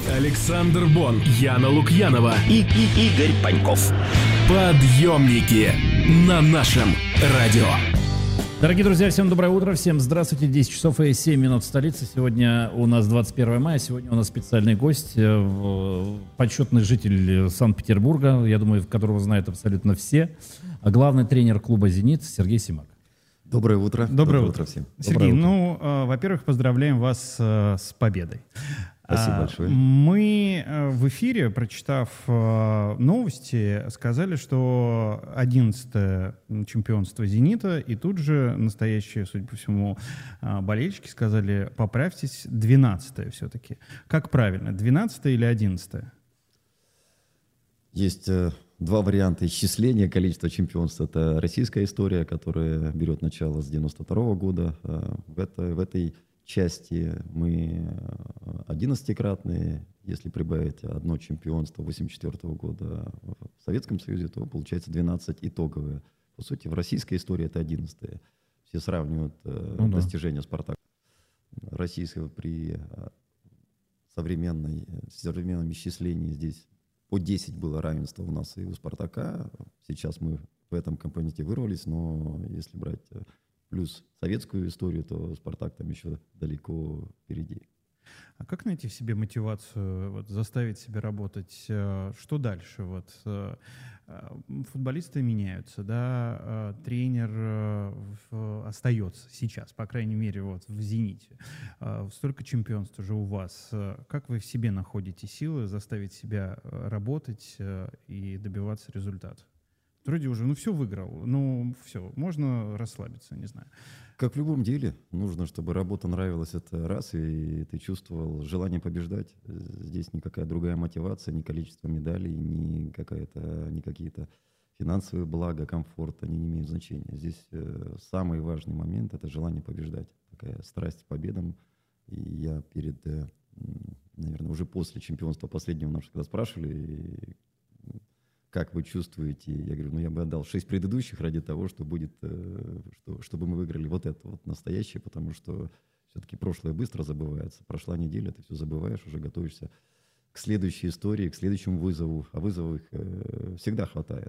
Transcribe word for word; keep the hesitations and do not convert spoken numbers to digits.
Александр Бон, Яна Лукьянова и, и Игорь Паньков. Подъемники на нашем радио. Дорогие друзья, всем доброе утро, всем здравствуйте. десять часов и семь минут в столице. Сегодня у нас двадцать первое мая, сегодня у нас специальный гость, почетный житель Санкт-Петербурга, я думаю, которого знают абсолютно все, а главный тренер клуба «Зенит» Сергей Симак. Доброе утро. Доброе, Доброе утро. утро всем. Сергей, Доброе утро. ну, э, во-первых, поздравляем вас э, с победой. Спасибо а, большое. Мы э, в эфире, прочитав э, новости, сказали, что одиннадцатое чемпионство «Зенита», и тут же настоящие, судя по всему, э, болельщики сказали, поправьтесь, двенадцатое все-таки. Как правильно, двенадцатое или одиннадцатое? Есть э, два варианта исчисления количества чемпионств. Это российская история, которая берет начало с девяносто второго года. Э, в, это, в этой части мы одиннадцатикратные. Если прибавить одно чемпионство восемьдесят четвёртого года в Советском Союзе, то получается двенадцать итоговые. По сути, в российской истории это одиннадцатое. Все сравнивают э, ну, достижения да. «Спартака» российского при современной, современном исчислении. Здесь по десять было равенство у нас и у «Спартака». Сейчас мы в этом компоненте вырвались, но если брать плюс советскую историю, то «Спартак» там еще далеко впереди. А как найти в себе мотивацию, вот, заставить себя работать? Что дальше? Вот, футболисты меняются, да, тренер остается сейчас, по крайней мере, вот, в «Зените». Столько чемпионств уже у вас. Как вы в себе находите силы заставить себя работать и добиваться результата? Вроде уже, ну все выиграл, ну все, можно расслабиться, не знаю. Как в любом деле, нужно, чтобы работа нравилась, это раз, и ты чувствовал желание побеждать. Здесь никакая другая мотивация, ни количество медалей, ни, какая-то, ни какие-то финансовые блага, комфорт, они не имеют значения. Здесь э, самый важный момент — это желание побеждать. Такая страсть к победам. И я перед, э, наверное, уже после чемпионства последнего нас когда спрашивали, как вы чувствуете? Я говорю, ну я бы отдал шесть предыдущих ради того, что будет, что, чтобы мы выиграли вот это вот настоящее, потому что все-таки прошлое быстро забывается. Прошла неделя, ты все забываешь, уже готовишься к следующей истории, к следующему вызову. А вызовов их всегда хватает.